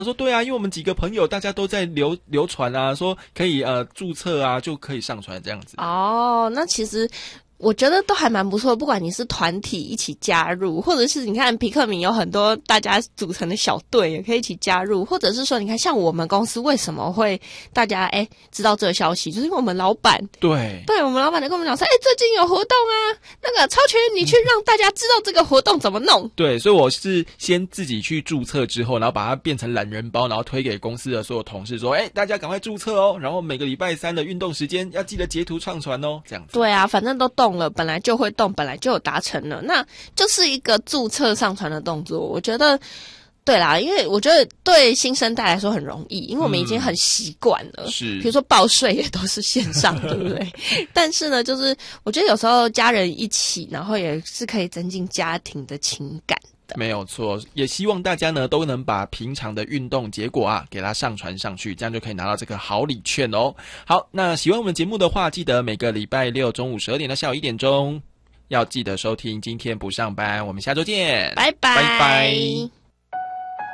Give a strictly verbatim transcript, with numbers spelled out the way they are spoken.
他说对啊，因为我们几个朋友大家都在流流传啊，说可以呃注册啊，就可以上传这样子。 哦，那其实我觉得都还蛮不错，不管你是团体一起加入，或者是你看皮克敏有很多大家组成的小队也可以一起加入，或者是说你看像我们公司为什么会大家哎知道这个消息，就是因为我们老板对对我们老板就跟我们讲说，哎最近有活动啊，那个超群你去让大家知道这个活动怎么弄。 对，所以我是先自己去注册之后，然后把它变成懒人包，然后推给公司的所有同事说，哎大家赶快注册哦，然后每个礼拜三的运动时间要记得截图上传哦，这样子。 对啊，反正都动了，本来就会动，本来就有达成了，那就是一个注册上传的动作。我觉得对啦，因为我觉得对新生代来说很容易，因为我们已经很习惯了。 嗯、是， 比如说报税也都是线上，对不对？但是呢，就是我觉得有时候家人一起，然后也是可以增进家庭的情感。 没有错，也希望大家呢都能把平常的运动结果啊给它上传上去，这样就可以拿到这个好礼券哦。好，那喜欢我们节目的话，记得每个礼拜六中午十二点到下午一点钟要记得收听。今天不上班，我们下周见， 拜拜， 拜拜。